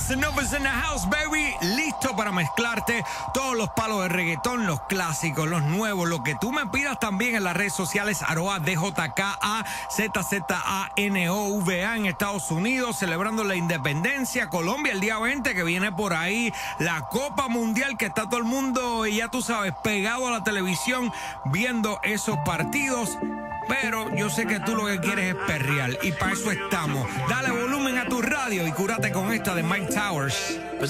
Novas in the house, baby. Listo para mezclarte todos los palos de reggaetón, los clásicos, los nuevos, lo que tú me pidas también en las redes sociales, @DJKAZZANOVA en Estados Unidos, celebrando la independencia. Colombia el día 20, que viene por ahí la Copa Mundial, que está todo el mundo, y ya tú sabes, pegado a la televisión, viendo esos partidos. Pero yo sé que tú lo que quieres es perrear, y para eso estamos. Dale volumen a tu radio y cúrate con esta de Mike Towers.